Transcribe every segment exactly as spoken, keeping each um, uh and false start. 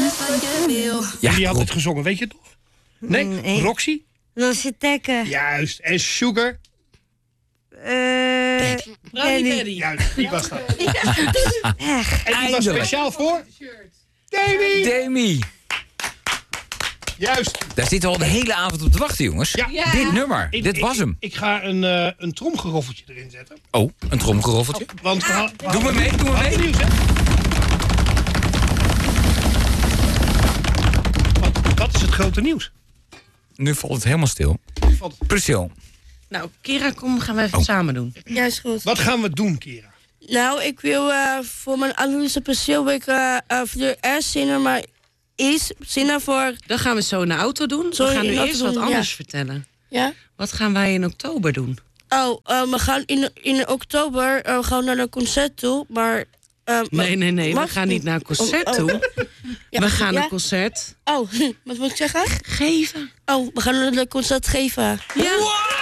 Ja, die had het gezongen, weet je het nog? Nee, Nee. Roxy? Roxy Dekker. Juist, en Sugar? Eh... Brownie Paddy. Juist, die was dat. Echt. En die was Eindelijk. speciaal voor? Davy! Demi. Juist. Daar zitten we al de hele avond op te wachten, jongens. Ja. Ja. Dit nummer, Ik- dit ik- was hem. Ik ga een, uh, een tromgeroffeltje erin zetten. Oh, een tromgeroffeltje. Want we ha- we Doe maar mee, doe maar hadden mee. nieuws, hè? Wat, wat is het grote nieuws? Nu valt het helemaal stil. Wat, Priscil. Nou, Kira, kom, gaan we even Oh. samen doen. Ja, is goed. wat gaan we doen, Kira? Nou, ik wil uh, voor mijn Anneliese Perceel wil ik uh, uh, voor de eerst zinnen, maar eerst zinnen voor... Dat gaan we zo in de auto doen. Sorry, we gaan in nu de eerst auto wat doen, anders ja. vertellen. Ja? Wat gaan wij in oktober doen? Oh, uh, we gaan in, in oktober uh, gaan we naar een concert toe, maar... Uh, Nee, nee, nee. We mag- gaan niet naar een concert Oh, oh. toe. Ja, We gaan ja? een concert Oh, wat moet ik zeggen? geven. Oh, we gaan een concert geven. Ja.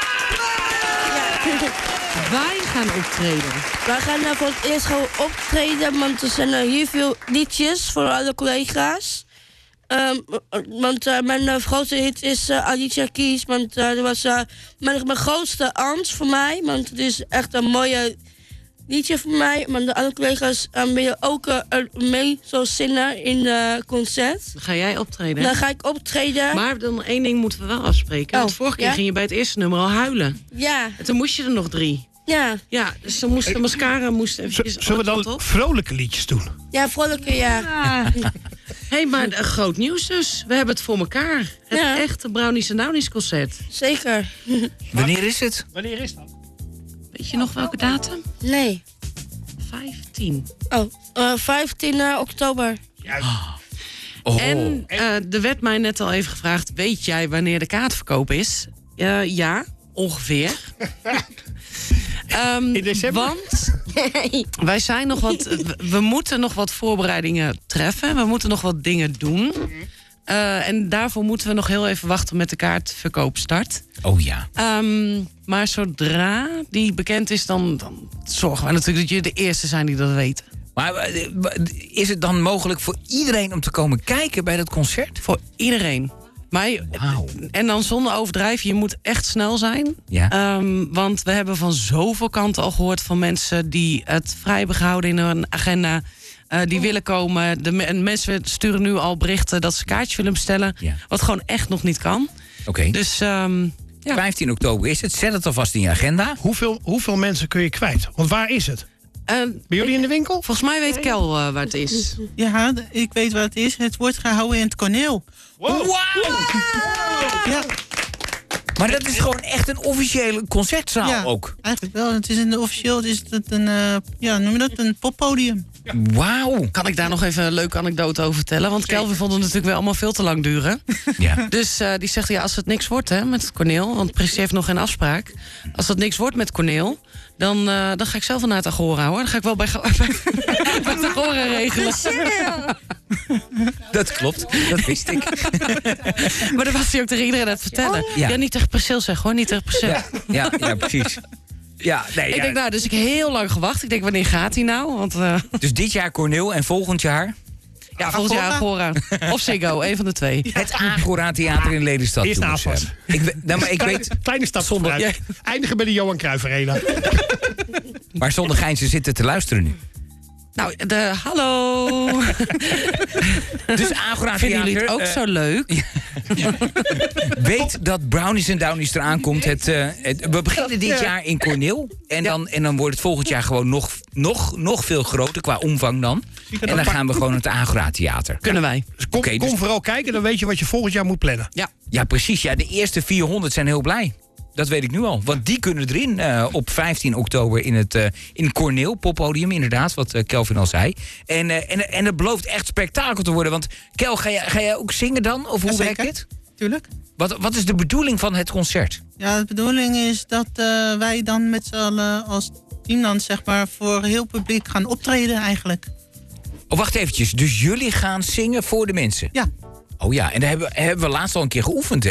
Wij gaan optreden. We gaan uh, voor het eerst gewoon optreden, want er zijn uh, hier veel liedjes voor alle collega's. Um, want uh, mijn uh, grootste hit is uh, Alicia Keys, want uh, dat was uh, mijn, mijn grootste angst voor mij. Want het is echt een mooie liedje voor mij. Maar de andere collega's uh, willen ook uh, mee zo zingen in het uh, concert. Dan ga jij optreden. Dan ga ik optreden. Maar dan één ding moeten we wel afspreken. Oh, Want vorige keer ja? ging je bij het eerste nummer al huilen. Ja, En toen moest je er nog drie. ja, Ja, dus dan moest de mascara moest Z- eventjes... zullen we dan op? vrolijke liedjes doen? ja, vrolijke, ja. Hé, hey, maar uh, groot nieuws dus. We hebben het voor elkaar. Het Ja. echte Brownies en Downies concert. Zeker. Wanneer is het? Wanneer is dat? Weet je nog welke datum? Nee. vijftien. Oh, uh, vijftien oktober. Juist. Oh. En uh, er werd mij net al even gevraagd... weet jij wanneer de kaartverkoop is? Uh, ja, ongeveer. um, In december? Want wij zijn nog wat... we- We moeten nog wat voorbereidingen treffen. We moeten nog wat dingen doen. Uh, en daarvoor moeten we nog heel even wachten met de kaartverkoopstart. Oh ja. Um, maar zodra die bekend is, dan, dan zorgen we natuurlijk dat jullie de eerste zijn die dat weten. Maar eh, is het dan mogelijk voor iedereen om te komen kijken bij dat concert? Voor iedereen. Maar, je- Wauw. en dan zonder overdrijven, je moet echt snel zijn. Ja. Um, want we hebben van zoveel kanten al gehoord van mensen die het vrij hebben gehouden in hun agenda. Uh, die willen komen. De me- en mensen sturen nu al berichten dat ze kaartjes willen bestellen. Ja. Wat gewoon echt nog niet kan. Oké. Dus um, ja. vijftien oktober is het. Zet het alvast in je agenda. Hoeveel, hoeveel mensen kun je kwijt? Want waar is het? Uh, Bij jullie in de winkel? volgens mij weet Kel uh, waar het is. Ja, d- ik weet wat het is. Het wordt gehouden in het Corneel. Wow. Ja, Maar dat is gewoon echt een officiële concertzaal ja ook. eigenlijk wel. Het is een officieel, het is het een, uh, ja, noem je dat, een poppodium. Wauw. Kan ik daar nog even een leuke anekdote over vertellen? Want Kelvin vond het natuurlijk wel allemaal veel te lang duren. Ja. Dus uh, die zegt, ja, als het niks wordt hè, met Corneel... want Prissie heeft nog geen afspraak. Als dat niks wordt met Corneel... dan, uh, dan ga ik zelf wel naar het Agora, hoor. Dan ga ik wel bij, bij, bij het Agora regelen. Dat klopt, dat wist ik. Maar dan was hij ook tegen iedereen aan het vertellen. ja. Ja, niet tegen Priscil zeg, hoor. Niet tegen Priscil. Ja, ja, ja precies. Ja, nee, Ik ja. denk, nou, dus ik heb heel lang gewacht. Ik denk, wanneer gaat hij nou? Want uh, Dus dit jaar Corneel en volgend jaar ja, volgend jaar Agora. Of Ziggo, een van de twee. het Agora Theater in Lelystad. Eerst jongens. aanpas. Ik, we- nou, maar ik Kleine, weet, kleine stap Zonder- vooruit. Eindigen bij de Johan Cruijff Arena. waar zonder Gijnsen zitten te luisteren nu. Nou, de, hallo. Dus Agora Vinden jullie het Theater, ook eh, zo leuk? weet dat Brownies en Downies eraan komt. Het, uh, het, we beginnen dit jaar in Corneel. En dan, en dan wordt het volgend jaar gewoon nog, nog, nog veel groter qua omvang dan. En dan gaan we gewoon naar het Agora Theater. Kunnen wij. Kom, Oké, dus- kom vooral kijken, dan weet je wat je volgend jaar moet plannen. Ja. Ja, precies. Ja, de eerste vierhonderd zijn heel blij. Dat weet ik nu al. Want die kunnen erin uh, op vijftien oktober in het uh, in Corneel poppodium, inderdaad, wat uh, Kelvin al zei. En, uh, en, en het belooft echt spektakel te worden. Want Kel, ga jij, ga jij ook zingen dan? Of hoe Ja, werkt zeker. dit? Tuurlijk. Wat, wat is de bedoeling van het concert? Ja, de bedoeling is dat uh, wij dan met z'n allen als team dan zeg maar voor heel publiek gaan optreden eigenlijk. Oh, wacht eventjes. Dus jullie gaan zingen voor de mensen? Ja, Oh ja, en daar hebben, hebben we laatst al een keer geoefend, hè?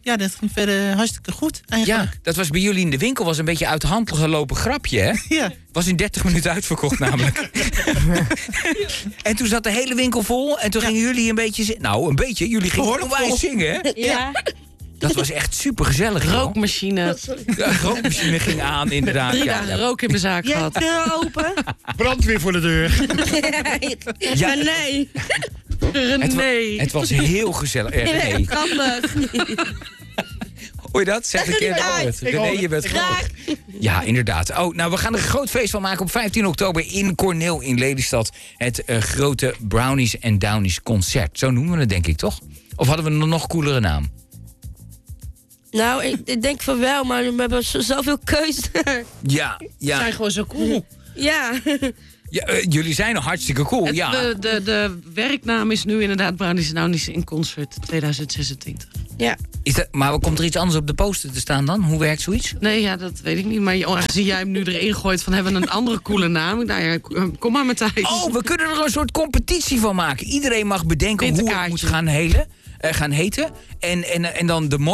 ja, dat ging verder hartstikke goed eigenlijk. Ja, dat was bij jullie in de winkel was een beetje uit de hand gelopen grapje, hè? Ja. Was in dertig minuten uitverkocht namelijk. En toen zat de hele winkel vol en toen Ja. gingen jullie een beetje zingen. Nou, een beetje. Jullie gingen Behoorlijk onwijs vol. zingen, hè? Ja. Dat was echt super gezellig. Rookmachine. De rookmachine ging aan, inderdaad. Drie Ja, dagen ja. rook in mijn zaak Je gehad. hebt deur open. Brandweer voor de deur. Ja. Maar nee. Het, wa- Nee. het was heel gezellig. Eh, Nee, nee. grappig. Hoor je dat? Zeg een keer het Ja, woord. ik hoor René, het. je bent Graag. Ja, inderdaad. Oh, nou, we gaan er een groot feest van maken op vijftien oktober in Corneel in Lelystad. Het eh, grote Brownies and Downies concert. Zo noemen we het, denk ik, toch? Of hadden we een nog coolere naam? Nou, ik, ik denk van wel, maar we hebben zo- zoveel keuze. Ja, We ja. zijn gewoon zo cool. Ja. ja eh, jullie zijn nog hartstikke cool, Het- ja. de, de, de werknaam is nu inderdaad Brownies and Downies in Concert tweeduizend zesentwintig. Ja. Is dat, maar komt er iets anders op de poster te staan dan? Hoe werkt zoiets? Nee, ja, dat weet ik niet. Maar aangezien jij hem nu erin gooit van hebben we een andere coole naam. Nou ja, kom maar Matthijs. Oh, we kunnen er een soort competitie van maken. Iedereen mag bedenken hoe het Winterkaartje. moet gaan, helen, eh, gaan heten. En, en, en dan de mooiste